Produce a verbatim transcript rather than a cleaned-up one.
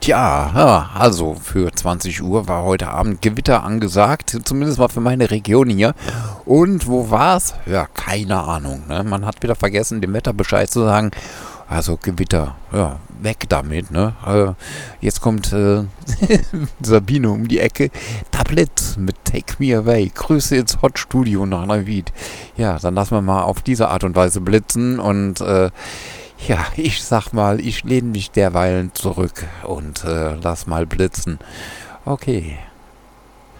Tja, ja, also für zwanzig Uhr war heute Abend Gewitter angesagt, zumindest mal für meine Region hier. Und wo war's? Ja, keine Ahnung. Ne? Man hat wieder vergessen, dem Wetter Bescheid zu sagen. Also Gewitter, ja, weg damit. Ne? Äh, jetzt kommt äh, Sabine um die Ecke. Tablet mit Take Me Away. Grüße ins Hot Studio nach Neuwied. Ja, dann lassen wir mal auf diese Art und Weise blitzen und äh, ja, ich sag mal, ich lehne mich derweilen zurück und äh, lass mal blitzen. Okay.